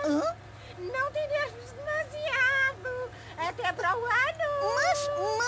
Hã? Não te enerves demasiado. Até para o ano.